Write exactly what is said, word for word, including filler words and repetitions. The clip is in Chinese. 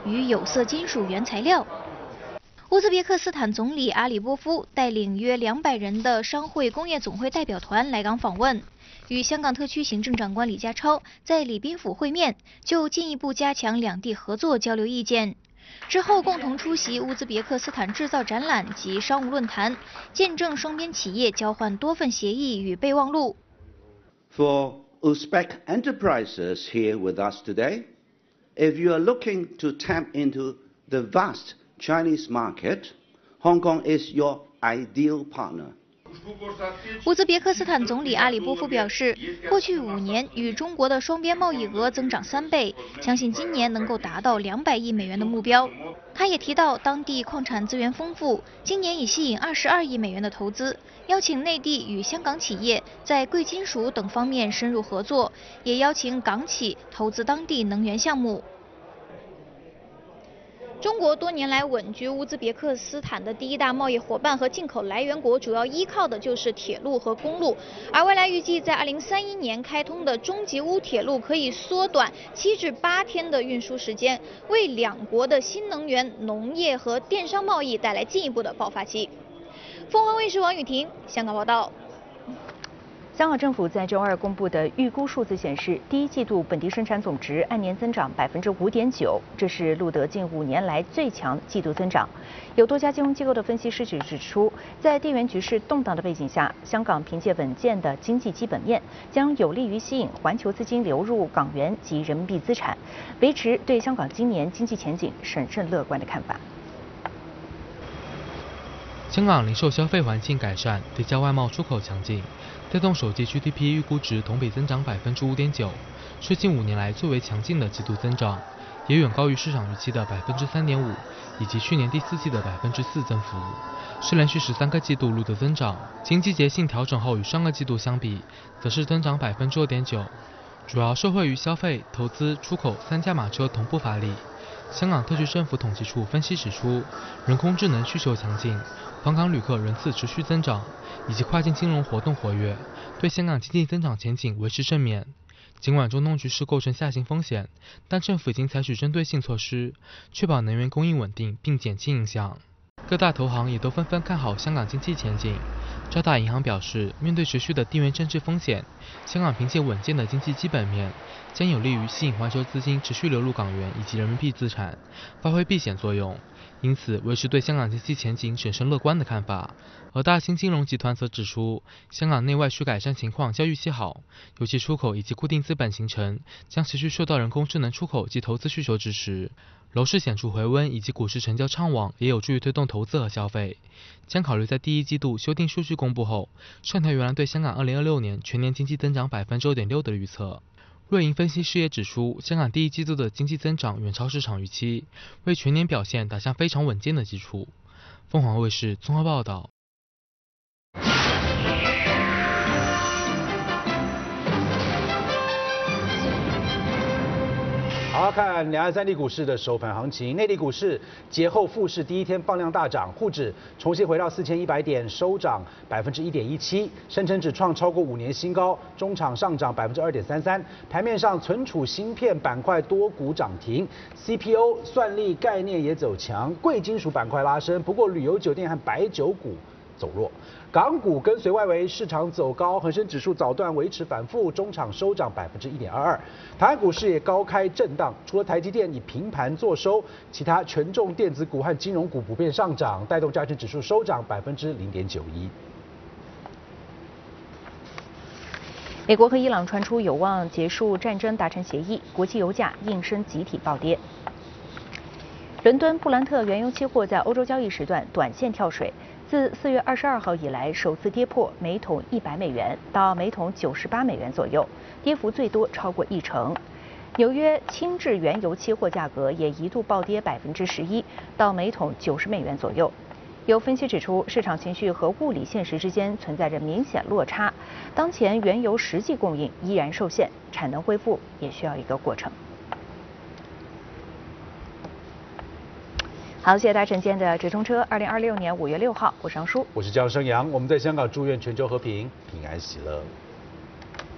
与有色金属原材料。乌兹别克斯坦总理阿里波夫带领约两百人的商会工业总会代表团来港访问，与香港特区行政长官李家超在礼宾府会面，就进一步加强两地合作交流意见。之后共同出席乌兹别克斯坦制造展览及商务论坛，见证双边企业交换多份协议与备忘录。 For Uzbek enterprises here with us today, if you are looking to tap into the vast Chinese market, Hong Kong is your ideal partner. 乌兹别克斯坦总理阿里波夫表示，过去五年与中国的双边贸易额增长三倍，相信今年能够达到两百亿美元的目标。他也提到，当地矿产资源丰富，今年已吸引二十二亿美元的投资，邀请内地与香港企业在贵金属等方面深入合作，也邀请港企投资当地能源项目。中国多年来稳居乌兹别克斯坦的第一大贸易伙伴和进口来源国，主要依靠的就是铁路和公路。而未来预计在二零三一年开通的中吉乌铁路可以缩短七至八天的运输时间，为两国的新能源、农业和电商贸易带来进一步的爆发期。凤凰卫视王雨婷香港报道。 香港政府在周二公布的预估数字显示，第一季度本地生产总值按年增长百分之五点九，这是录得近五年来最强季度增长。有多家金融机构的分析师指指出，在地缘局势动荡的背景下，香港凭借稳健的经济基本面，将有利于吸引环球资金流入港元及人民币资产，维持对香港今年经济前景审慎乐观的看法。 香港零售消费环境改善，叠加外贸出口强劲，带动首季 G D P 预估值同比增长百分之五点九，是近五年来最为强劲的季度增长，也远高于市场预期的百分之三点五，以及去年第四季的百分之四增幅，是连续十三个季度录得增长。经季节性调整后，与上个季度相比，则是增长百分之二点九，主要受惠于消费、投资、出口三驾马车同步发力。香港特区政府统计处分析指出，人工智能需求强劲，访港旅客人次持续增长，以及跨境金融活动活跃，对香港经济增长前景维持正面。尽管中东局势构成下行风险，但政府已经采取针对性措施，确保能源供应稳定并减轻影响。各大投行也都纷纷看好香港经济前景。渣打银行表示，面对持续的地缘政治风险，香港凭借稳健的经济基本面，将有利于吸引环球资金持续流入港元以及人民币资产，发挥避险作用，因此维持对香港经济前景审慎乐观的看法。而大新金融集团则指出，香港内外需改善情况较预期好，尤其出口以及固定资本形成将持续受到人工智能出口及投资需求支持。楼市显著回温以及股市成交畅旺，也有助于推动投资和消费。将考虑在第一季度修订数据公布后，上调原来对香港二零二六年全年经济增长百分之二点六的预测。瑞银分析师也指出，香港第一季度的经济增长远超市场预期，为全年表现打下非常稳健的基础。凤凰卫视综合报道。 好，看两岸三地股市的收盘行情。内地股市节后复市第一天放量大涨，沪指重新回到四千一百点，收涨百分之一点一七。深成指创超过五年新高，中场上涨百分之二点三三。盘面上，存储芯片板块多股涨停 ，C P O、算力概念也走强，贵金属板块拉升。不过，旅游酒店和白酒股走弱。港股跟随外围市场走高，恒生指数早段维持反复，中场收涨百分之一点二二。台湾股市也高开震荡，除了台积电以平盘作收，其他权重电子股和金融股普遍上涨，带动加权指数收涨百分之零点九一。 美国和伊朗传出有望结束战争达成协议，国际油价应声集体暴跌。伦敦布兰特原油期货在欧洲交易时段短线跳水。自四月二十二号以来，首次跌破每桶一百美元到每桶九十八美元左右，跌幅最多超过一成。纽约轻质原油期货价格也一度暴跌百分之十一，到每桶九十美元左右。有分析指出，市场情绪和物理现实之间存在着明显落差，当前原油实际供应依然受限，产能恢复也需要一个过程。好，谢谢大家今天的直通车。二零二六年五月六号，我是杨叔， 我是江生阳。我们在香港祝愿全球和平，平安喜乐。